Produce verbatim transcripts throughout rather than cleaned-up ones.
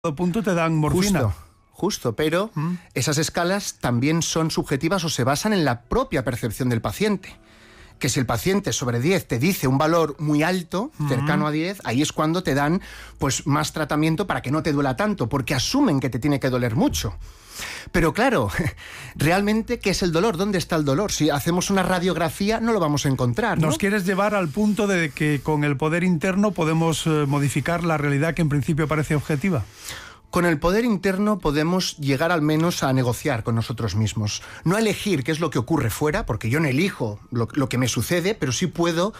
punto te dan morfina. Justo, justo, pero ¿Mm? esas escalas también son subjetivas o se basan en la propia percepción del paciente. Que si el paciente sobre diez te dice un valor muy alto, uh-huh. cercano a diez, ahí es cuando te dan pues más tratamiento para que no te duela tanto, porque asumen que te tiene que doler mucho. Pero claro, realmente, ¿qué es el dolor? ¿Dónde está el dolor? Si hacemos una radiografía no lo vamos a encontrar, ¿no? Nos quieres llevar al punto de que con el poder interno podemos eh, modificar la realidad que en principio parece objetiva. Con el poder interno podemos llegar al menos a negociar con nosotros mismos. No elegir qué es lo que ocurre fuera, porque yo no elijo lo, lo que me sucede, pero sí puedo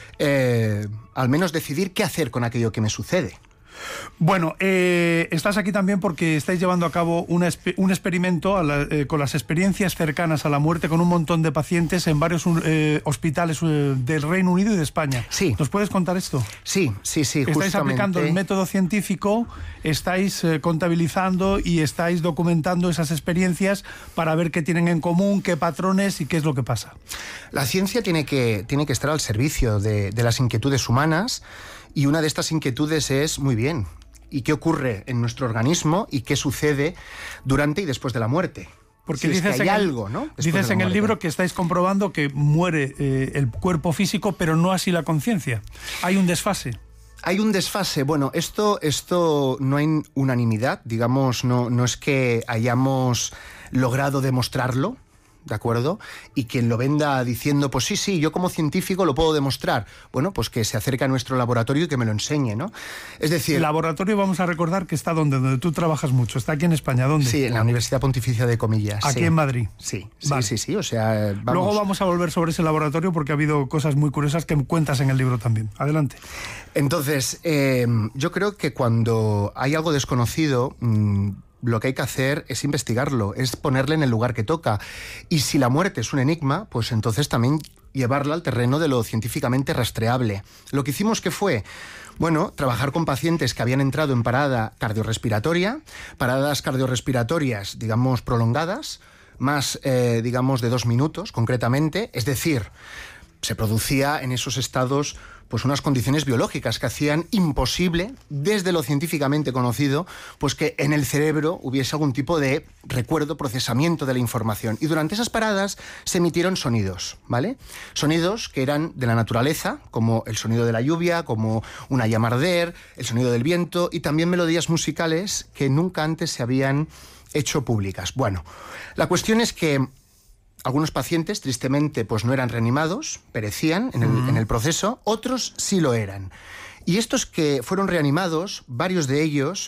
eh, al menos decidir qué hacer con aquello que me sucede. Bueno, eh, estás aquí también porque estáis llevando a cabo una, un experimento a la, eh, con las experiencias cercanas a la muerte con un montón de pacientes en varios eh, hospitales eh, del Reino Unido y de España. Sí. ¿Nos puedes contar esto? Sí, sí, sí. Estáis justamente aplicando el método científico, estáis eh, contabilizando y estáis documentando esas experiencias para ver qué tienen en común, qué patrones y qué es lo que pasa. La ciencia tiene que, tiene que estar al servicio de, de las inquietudes humanas. Y una de estas inquietudes es, muy bien, ¿y qué ocurre en nuestro organismo y qué sucede durante y después de la muerte? Porque si dices es que hay en el, algo, ¿no? Después dices en el libro que estáis comprobando que muere eh, el cuerpo físico, pero no así la conciencia. Hay un desfase. Hay un desfase. Bueno, esto, esto no hay unanimidad, digamos, no, no es que hayamos logrado demostrarlo, ¿de acuerdo? Y quien lo venda diciendo, pues sí, sí, yo como científico lo puedo demostrar. Bueno, pues que se acerque a nuestro laboratorio y que me lo enseñe, ¿no? Es decir... El laboratorio, vamos a recordar que está donde, donde tú trabajas mucho. Está aquí en España, ¿dónde? Sí, en la Universidad Pontificia de Comillas. Aquí sí. en Madrid. Sí, sí, vale. sí, sí, o sea, vamos... Luego vamos a volver sobre ese laboratorio porque ha habido cosas muy curiosas que cuentas en el libro también. Adelante. Entonces, eh, yo creo que cuando hay algo desconocido... Mmm, lo que hay que hacer es investigarlo, es ponerle en el lugar que toca. Y si la muerte es un enigma, pues entonces también llevarla al terreno de lo científicamente rastreable. Lo que hicimos, ¿qué fue? Bueno, trabajar con pacientes que habían entrado en parada cardiorrespiratoria, paradas cardiorrespiratorias, digamos, prolongadas, más, eh, digamos, de dos minutos, concretamente. Es decir, se producía en esos estados pues unas condiciones biológicas que hacían imposible, desde lo científicamente conocido, pues que en el cerebro hubiese algún tipo de recuerdo, procesamiento de la información. Y durante esas paradas se emitieron sonidos, ¿vale? Sonidos que eran de la naturaleza, como el sonido de la lluvia, como una llama arder, el sonido del viento, y también melodías musicales que nunca antes se habían hecho públicas. Bueno, la cuestión es que algunos pacientes, tristemente, pues no eran reanimados, perecían en el, uh-huh. en el proceso, otros sí lo eran. Y estos que fueron reanimados, varios de ellos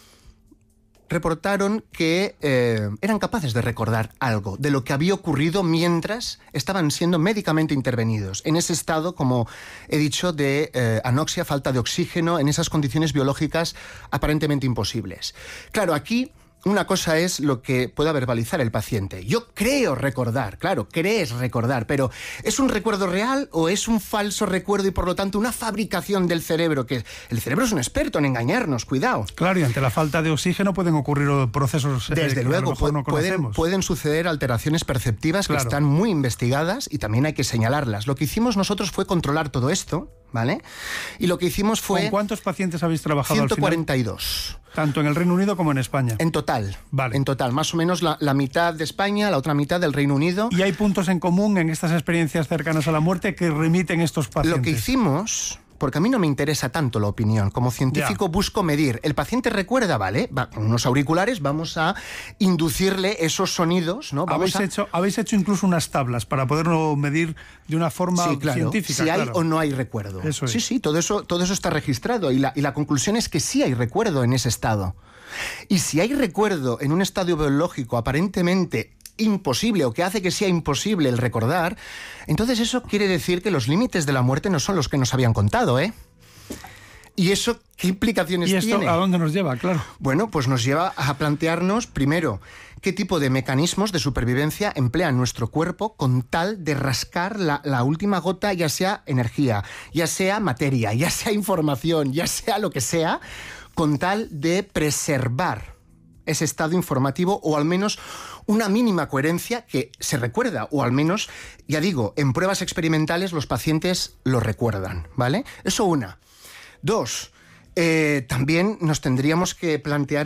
reportaron que eh, eran capaces de recordar algo de lo que había ocurrido mientras estaban siendo médicamente intervenidos, en ese estado, como he dicho, de eh, anoxia, falta de oxígeno, en esas condiciones biológicas aparentemente imposibles. Claro, aquí... una cosa es lo que pueda verbalizar el paciente. Yo creo recordar, claro, crees recordar, pero ¿es un recuerdo real o es un falso recuerdo y por lo tanto una fabricación del cerebro? Que el cerebro es un experto en engañarnos, cuidado. Claro, y ante la falta de oxígeno pueden ocurrir procesos... Desde eh, luego, que a lo mejor no pueden, pueden suceder alteraciones perceptivas claro. que están muy investigadas y también hay que señalarlas. Lo que hicimos nosotros fue controlar todo esto, ¿vale? Y lo que hicimos fue... ¿Con cuántos pacientes habéis trabajado ciento cuarenta y dos. Al final? Tanto en el Reino Unido como en España. En total. Vale. En total, más o menos la, la mitad de España, la otra mitad del Reino Unido. ¿Y hay puntos en común en estas experiencias cercanas a la muerte que remiten estos pacientes? Lo que hicimos... porque a mí no me interesa tanto la opinión. Como científico ya. busco medir. El paciente recuerda, ¿vale? Va, con unos auriculares vamos a inducirle esos sonidos, ¿no? Vamos ¿Habéis, a... hecho, habéis hecho incluso unas tablas para poderlo medir de una forma sí, claro. científica. Si hay claro. o no hay recuerdo. Eso es. Sí, sí, todo eso, todo eso está registrado. Y la, y la conclusión es que sí hay recuerdo en ese estado. Y si hay recuerdo en un estadio biológico aparentemente imposible o que hace que sea imposible el recordar, entonces eso quiere decir que los límites de la muerte no son los que nos habían contado, ¿eh? ¿Y eso qué implicaciones tiene? ¿Y esto tiene? a dónde nos lleva? Claro. Bueno, pues nos lleva a plantearnos, primero, qué tipo de mecanismos de supervivencia emplea nuestro cuerpo con tal de rascar la, la última gota, ya sea energía, ya sea materia, ya sea información, ya sea lo que sea, con tal de preservar ese estado informativo o al menos una mínima coherencia que se recuerda, o al menos, ya digo, en pruebas experimentales los pacientes lo recuerdan, ¿vale? Eso una. Dos, Eh, también nos tendríamos que plantear